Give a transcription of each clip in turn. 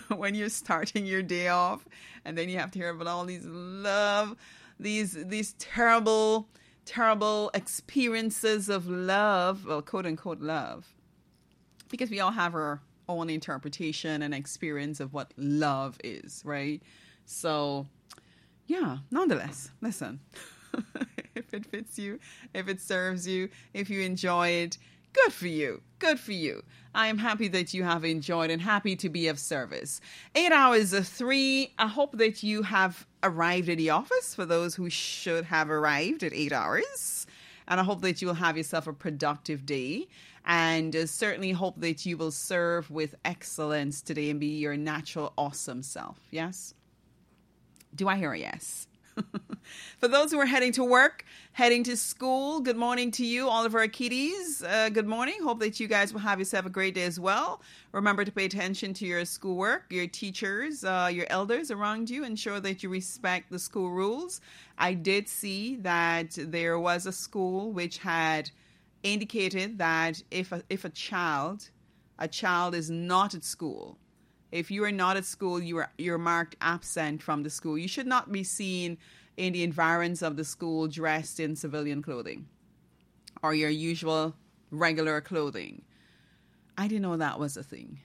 when you're starting your day off, and then you have to hear about all these terrible experiences of love, well, quote unquote love, because we all have our own interpretation and experience of what love is, right? So, yeah, nonetheless, listen, if it fits you, if it serves you, if you enjoy it, good for you. Good for you. I am happy that you have enjoyed and happy to be of service. 8 hours of 3. I hope that you have arrived at the office for those who should have arrived at 8 hours. And I hope that you will have yourself a productive day. And certainly hope that you will serve with excellence today and be your natural, awesome self. Yes? Do I hear a yes? For those who are heading to work, heading to school, good morning to you, all of our kiddies. Good morning. Hope that you guys will have yourself a great day as well. Remember to pay attention to your schoolwork, your teachers, your elders around you. Ensure that you respect the school rules. I did see that there was a school which had indicated that if a child is not at school, if you are not at school, you're marked absent from the school. You should not be seen in the environs of the school dressed in civilian clothing or your usual regular clothing. I didn't know that was a thing.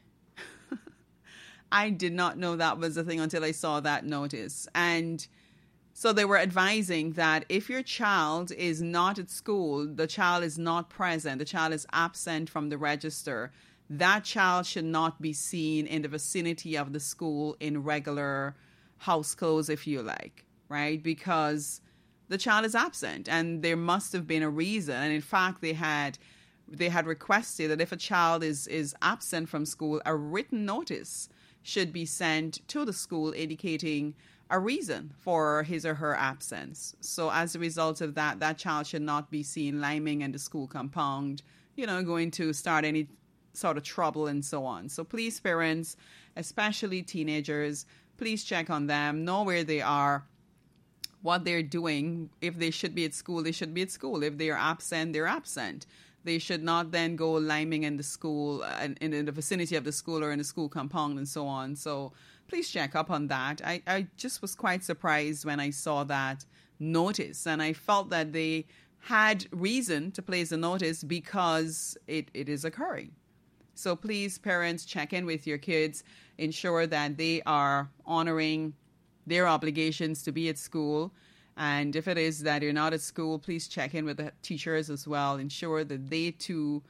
I did not know that was a thing until I saw that notice. And so they were advising that if your child is not at school, the child is not present, the child is absent from the register, that child should not be seen in the vicinity of the school in regular house clothes, if you like, right? Because the child is absent and there must have been a reason. And in fact, they had requested that if a child is absent from school, a written notice should be sent to the school indicating a reason for his or her absence. So as a result of that, that child should not be seen liming in the school compound, going to start any sort of trouble and so on. So please, parents, especially teenagers, please check on them, know where they are, what they're doing. If they should be at school, they should be at school. If they are absent, they're absent. They should not then go liming in the school, in the vicinity of the school or in the school compound and so on. So please check up on that. I just was quite surprised when I saw that notice, and I felt that they had reason to place a notice because it is occurring. So please, parents, check in with your kids. Ensure that they are honoring their obligations to be at school. And if it is that you're not at school, please check in with the teachers as well. Ensure that they too,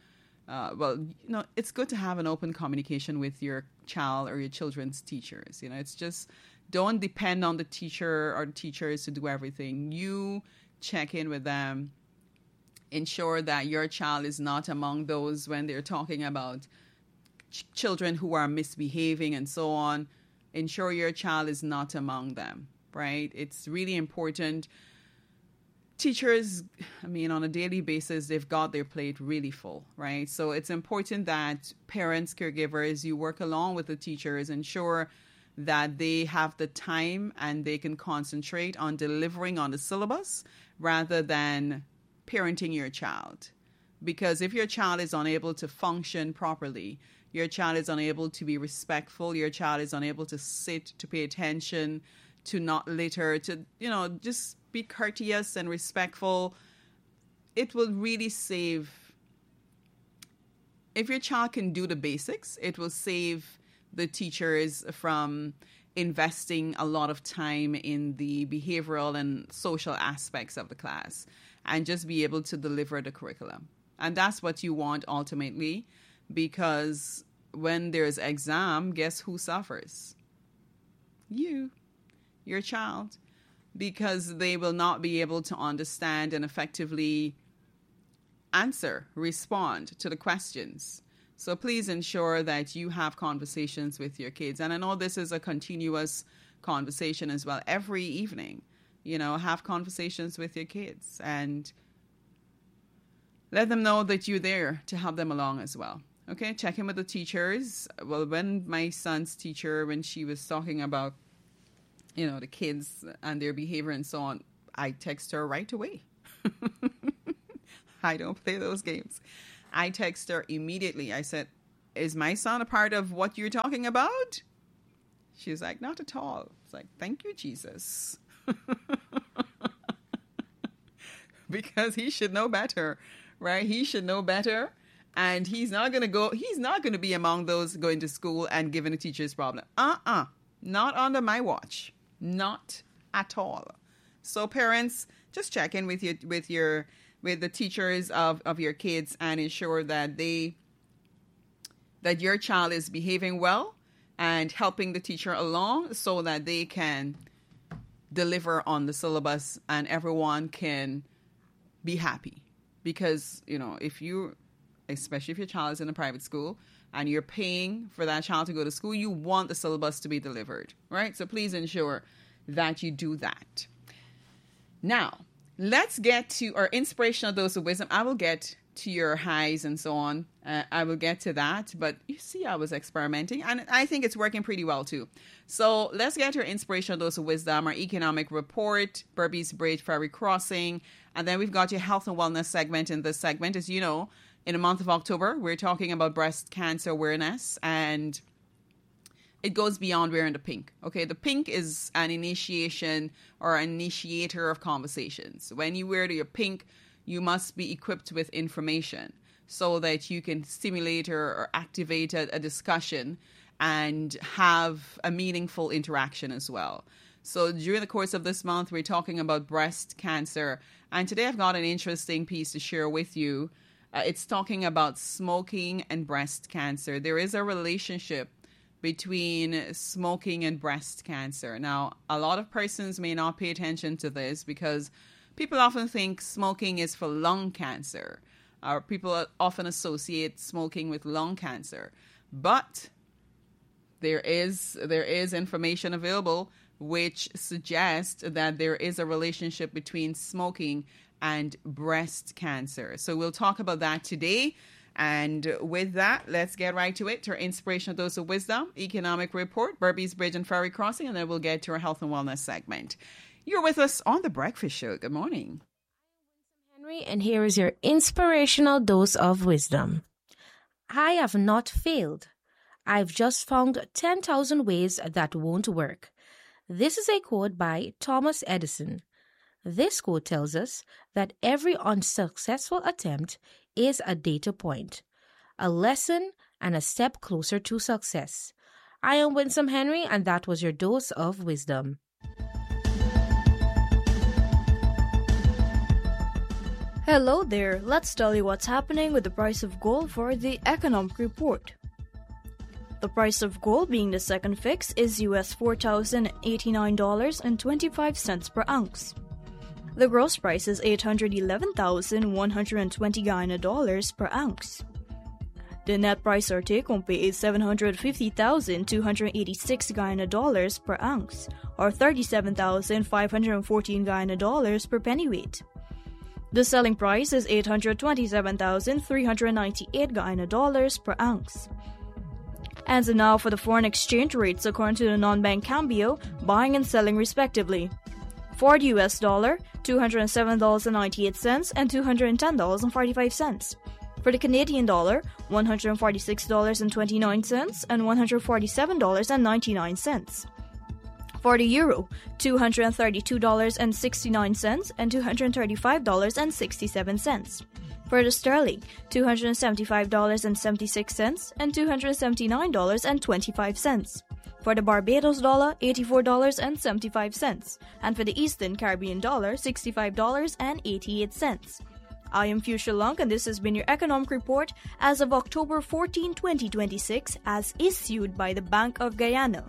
it's good to have an open communication with your child or your children's teachers. It's just, don't depend on the teacher or the teachers to do everything. You check in with them. Ensure that your child is not among those when they're talking about children who are misbehaving and so on. Ensure your child is not among them, right? It's really important. Teachers, on a daily basis, they've got their plate really full, right? So it's important that parents, caregivers, you work along with the teachers, ensure that they have the time and they can concentrate on delivering on the syllabus rather than parenting your child. Because if your child is unable to function properly, your child is unable to be respectful, your child is unable to sit, to pay attention, to not litter, to, just be courteous and respectful, it will really save. If your child can do the basics, it will save the teachers from investing a lot of time in the behavioral and social aspects of the class and just be able to deliver the curriculum. And that's what you want ultimately, because when there's exam, guess who suffers? You, your child, because they will not be able to understand and effectively respond to the questions. So please ensure that you have conversations with your kids. And I know this is a continuous conversation as well. Every evening, have conversations with your kids and let them know that you're there to help them along as well. Okay, check in with the teachers. Well, when my son's teacher, when she was talking about, the kids and their behavior and so on, I text her right away. I don't play those games. I text her immediately. I said, is my son a part of what you're talking about? She was like, not at all. It's like, thank you, Jesus. Because he should know better, right? He should know better. And he's not going to be among those going to school and giving the teachers problem. Not under my watch. Not at all. So parents, just check in with the teachers of your kids and ensure that your child is behaving well and helping the teacher along so that they can deliver on the syllabus and everyone can be happy. Because, especially if your child is in a private school and you're paying for that child to go to school, you want the syllabus to be delivered, right? So please ensure that you do that. Now, let's get to our inspirational dose of wisdom. I will get to your highs and so on. I will get to that. But you see, I was experimenting and I think it's working pretty well too. So let's get to our inspirational dose of wisdom, our economic report, Berbice Bridge Ferry Crossing. And then we've got your health and wellness segment. In this segment, as you know, in the month of October, we're talking about breast cancer awareness, and it goes beyond wearing the pink. Okay, the pink is an initiation or an initiator of conversations. When you wear your pink, you must be equipped with information so that you can stimulate or activate a discussion and have a meaningful interaction as well. So during the course of this month, we're talking about breast cancer. And today I've got an interesting piece to share with you. It's talking about smoking and breast cancer. There is a relationship between smoking and breast cancer. Now, a lot of persons may not pay attention to this because people often think smoking is for lung cancer. Or people often associate smoking with lung cancer. But there is information available which suggests that there is a relationship between smoking and breast cancer. So we'll talk about that today. And with that, let's get right to it, to our inspirational dose of wisdom, economic report, Berbice Bridge and Ferry Crossing, and then we'll get to our health and wellness segment. You're with us on The Breakfast Show. Good morning. Henry, and here is your inspirational dose of wisdom. I have not failed. I've just found 10,000 ways that won't work. This is a quote by Thomas Edison. This quote tells us that every unsuccessful attempt is a data point, a lesson, and a step closer to success. I am Winsome Henry, and that was your dose of wisdom. Hello there, let's tell you what's happening with the price of gold for the economic report. The price of gold, being the second fix, is US $4,089.25 per ounce. The gross price is $811,120 Guyana dollars per ounce. The net price or take-home pay is $750,286 Guyana dollars per ounce, or $37,514 Guyana dollars per pennyweight. The selling price is $827,398 Guyana dollars per ounce. And so now for the foreign exchange rates according to the non-bank Cambio, buying and selling respectively. For the US dollar, $207.98 and $210.45. For the Canadian dollar, $146.29 and $147.99. For the euro, $232.69 and $235.67. For the sterling, $275.76 and $279.25. For the Barbados dollar, $84.75, and for the Eastern Caribbean dollar, $65.88. I am Fuchsia Lunk, and this has been your economic report as of October 14, 2026, as issued by the Bank of Guyana.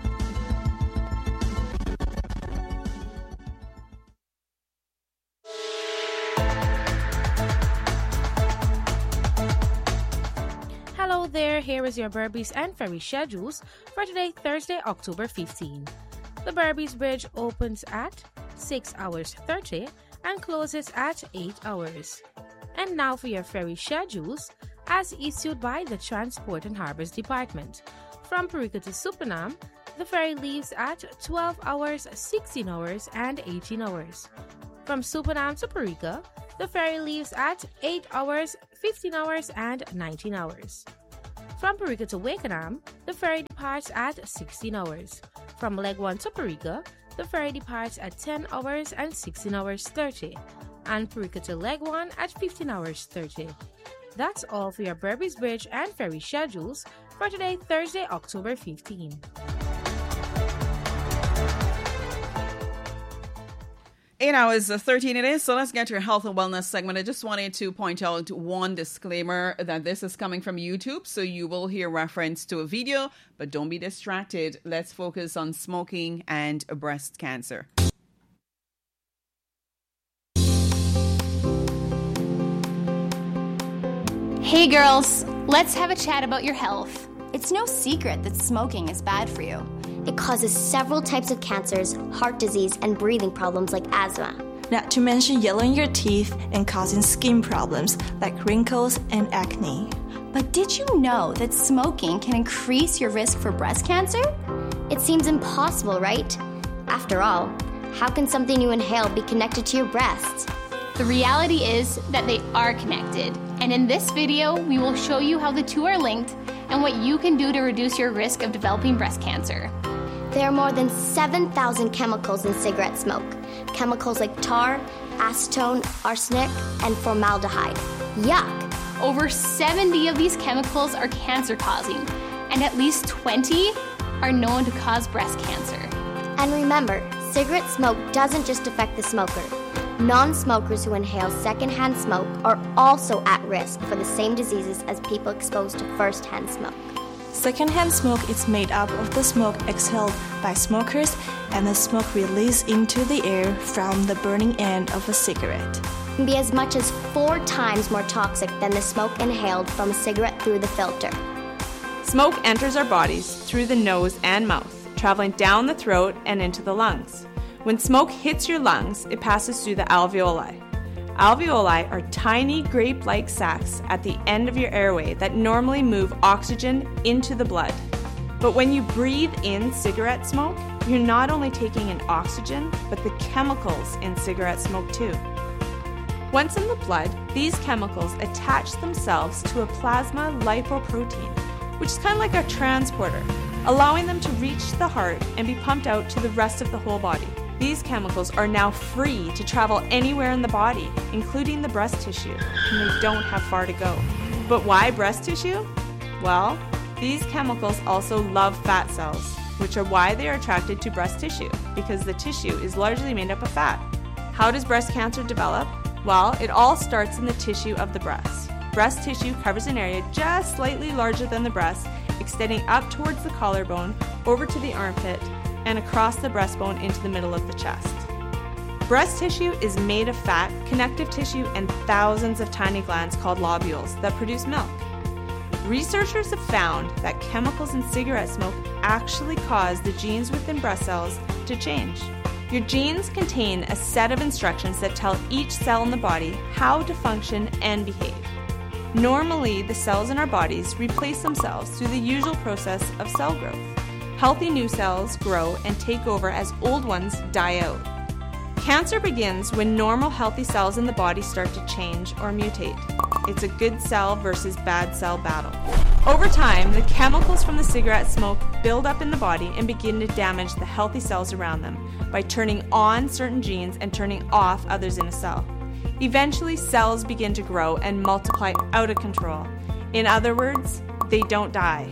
Hello there, here is your Berbice and Ferry schedules for today, Thursday, October 15. The Berbice Bridge opens at 6 hours 30 and closes at 8 hours. And now for your ferry schedules as issued by the Transport and Harbors Department. From Parika to Supanam, the ferry leaves at 12 hours, 16 hours, and 18 hours. From Supanam to Parika, the ferry leaves at 8 hours, 15 hours, and 19 hours. From Parika to Wakenham, the ferry departs at 16 hours. From Leg 1 to Parika, the ferry departs at 10 hours and 16 hours 30. And Parika to Leg 1 at 15 hours 30. That's all for your Berbice Bridge and ferry schedules for today, Thursday, October 15. 8 hours, 13 it is. So let's get to your health and wellness segment. I just wanted to point out one disclaimer that this is coming from YouTube. So you will hear reference to a video, but don't be distracted. Let's focus on smoking and breast cancer. Hey girls, let's have a chat about your health. It's no secret that smoking is bad for you. It causes several types of cancers, heart disease, and breathing problems like asthma. Not to mention yellowing your teeth and causing skin problems like wrinkles and acne. But did you know that smoking can increase your risk for breast cancer? It seems impossible, right? After all, how can something you inhale be connected to your breasts? The reality is that they are connected. And in this video, we will show you how the two are linked and what you can do to reduce your risk of developing breast cancer. There are more than 7,000 chemicals in cigarette smoke. Chemicals like tar, acetone, arsenic, and formaldehyde. Yuck! Over 70 of these chemicals are cancer-causing, and at least 20 are known to cause breast cancer. And remember, cigarette smoke doesn't just affect the smoker. Non-smokers who inhale secondhand smoke are also at risk for the same diseases as people exposed to first-hand smoke. Secondhand smoke is made up of the smoke exhaled by smokers and the smoke released into the air from the burning end of a cigarette. It can be as much as 4 times more toxic than the smoke inhaled from a cigarette through the filter. Smoke enters our bodies through the nose and mouth, traveling down the throat and into the lungs. When smoke hits your lungs, it passes through the alveoli. Alveoli are tiny grape-like sacs at the end of your airway that normally move oxygen into the blood. But when you breathe in cigarette smoke, you're not only taking in oxygen, but the chemicals in cigarette smoke too. Once in the blood, these chemicals attach themselves to a plasma lipoprotein, which is kind of like a transporter, allowing them to reach the heart and be pumped out to the rest of the whole body. These chemicals are now free to travel anywhere in the body, including the breast tissue, and they don't have far to go. But why breast tissue? Well, these chemicals also love fat cells, which are why they are attracted to breast tissue, because the tissue is largely made up of fat. How does breast cancer develop? Well, it all starts in the tissue of the breast. Breast tissue covers an area just slightly larger than the breast, extending up towards the collarbone, over to the armpit, and across the breastbone into the middle of the chest. Breast tissue is made of fat, connective tissue, and thousands of tiny glands called lobules that produce milk. Researchers have found that chemicals in cigarette smoke actually cause the genes within breast cells to change. Your genes contain a set of instructions that tell each cell in the body how to function and behave. Normally, the cells in our bodies replace themselves through the usual process of cell growth. Healthy new cells grow and take over as old ones die out. Cancer begins when normal healthy cells in the body start to change or mutate. It's a good cell versus bad cell battle. Over time, the chemicals from the cigarette smoke build up in the body and begin to damage the healthy cells around them by turning on certain genes and turning off others in a cell. Eventually, cells begin to grow and multiply out of control. In other words, they don't die.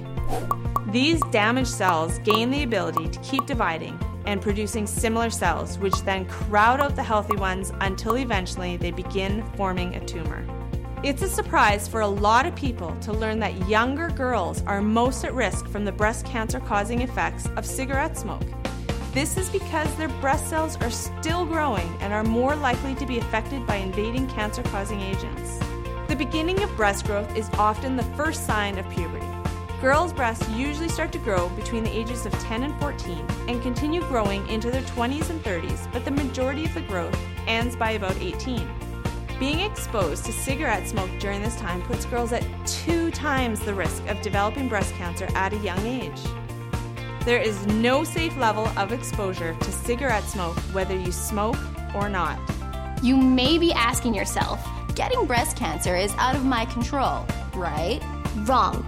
These damaged cells gain the ability to keep dividing and producing similar cells, which then crowd out the healthy ones until eventually they begin forming a tumor. It's a surprise for a lot of people to learn that younger girls are most at risk from the breast cancer-causing effects of cigarette smoke. This is because their breast cells are still growing and are more likely to be affected by invading cancer-causing agents. The beginning of breast growth is often the first sign of puberty. Girls' breasts usually start to grow between the ages of 10 and 14 and continue growing into their 20s and 30s, but the majority of the growth ends by about 18. Being exposed to cigarette smoke during this time puts girls at 2 times the risk of developing breast cancer at a young age. There is no safe level of exposure to cigarette smoke whether you smoke or not. You may be asking yourself, getting breast cancer is out of my control, right? Wrong.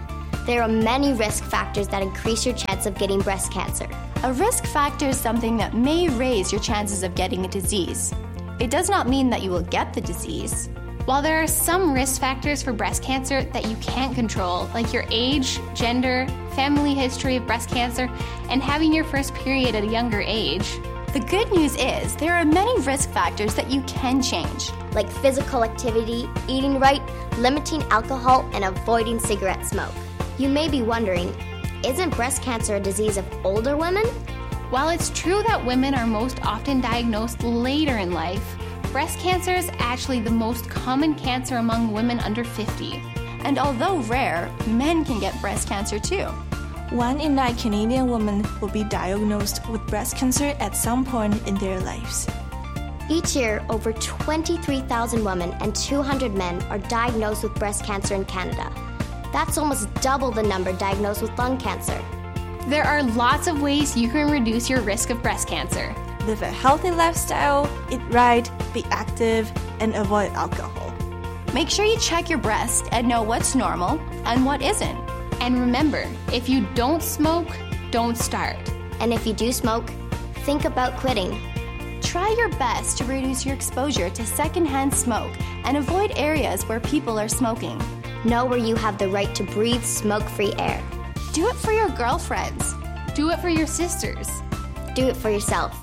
There are many risk factors that increase your chance of getting breast cancer. A risk factor is something that may raise your chances of getting a disease. It does not mean that you will get the disease. While there are some risk factors for breast cancer that you can't control, like your age, gender, family history of breast cancer, and having your first period at a younger age, the good news is there are many risk factors that you can change. Like physical activity, eating right, limiting alcohol, and avoiding cigarette smoke. You may be wondering, isn't breast cancer a disease of older women? While it's true that women are most often diagnosed later in life, breast cancer is actually the most common cancer among women under 50. And although rare, men can get breast cancer too. 1 in 9 Canadian women will be diagnosed with breast cancer at some point in their lives. Each year, over 23,000 women and 200 men are diagnosed with breast cancer in Canada. That's almost double the number diagnosed with lung cancer. There are lots of ways you can reduce your risk of breast cancer. Live a healthy lifestyle, eat right, be active, and avoid alcohol. Make sure you check your breast and know what's normal and what isn't. And remember, if you don't smoke, don't start. And if you do smoke, think about quitting. Try your best to reduce your exposure to secondhand smoke and avoid areas where people are smoking. Know where you have the right to breathe smoke-free air. Do it for your girlfriends. Do it for your sisters. Do it for yourself.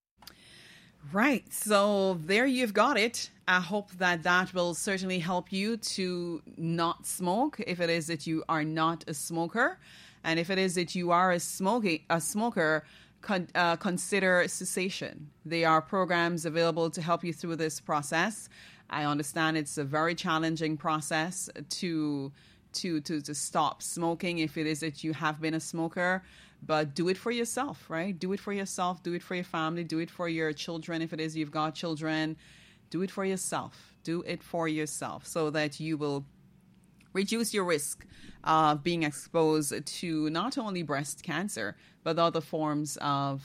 Right. So there you've got it. I hope that will certainly help you to not smoke if it is that you are not a smoker. And if it is that you are a smoker, consider cessation. There are programs available to help you through this process. I understand it's a very challenging process to stop smoking if it is that you have been a smoker, but do it for yourself, right? Do it for yourself, do it for your family, do it for your children if it is you've got children. Do it for yourself. Do it for yourself so that you will reduce your risk of being exposed to not only breast cancer, but other forms of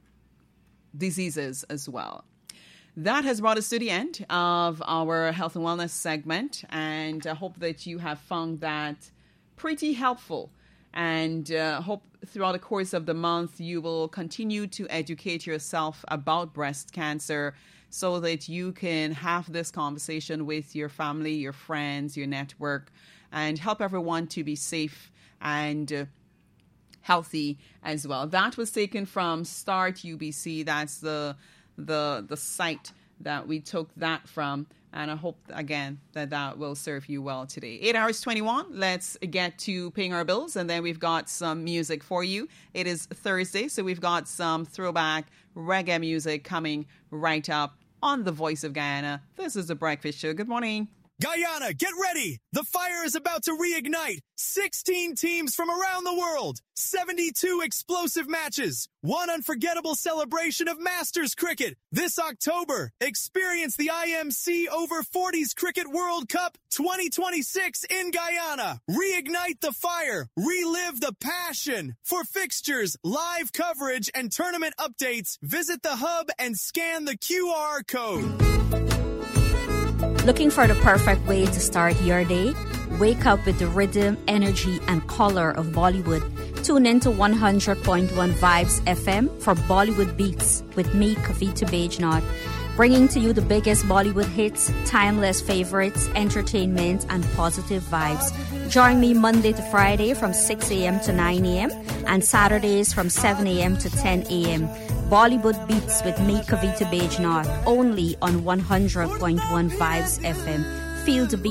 diseases as well. That has brought us to the end of our health and wellness segment, and I hope that you have found that pretty helpful, and hope throughout the course of the month you will continue to educate yourself about breast cancer so that you can have this conversation with your family, your friends, your network, and help everyone to be safe and healthy as well. That was taken from Start UBC. That's the site that we took that from, and I hope again that will serve you well today. 8 hours 21. Let's get to paying our bills, and then we've got some music for you. It is Thursday, so we've got some throwback reggae music coming right up on The Voice of Guyana. This is The Breakfast Show. Good morning. Guyana, get ready! The fire is about to reignite. 16 teams from around the world, 72 explosive matches, one unforgettable celebration of Masters cricket. This October, experience the IMC Over 40s Cricket World Cup 2026 in Guyana. Reignite the fire, relive the passion. For fixtures, live coverage, and tournament updates, visit the hub and scan the QR code. Looking for the perfect way to start your day? Wake up with the rhythm, energy, and color of Bollywood. Tune in to 100.1 Vibes FM for Bollywood Beats with me, Kavita Bajnath, bringing to you the biggest Bollywood hits, timeless favorites, entertainment, and positive vibes. Join me Monday to Friday from 6 a.m. to 9 a.m. and Saturdays from 7 a.m. to 10 a.m. Bollywood Beats with me, Kavita Bajnath, only on 100.1 Vibes FM. Feel the beat.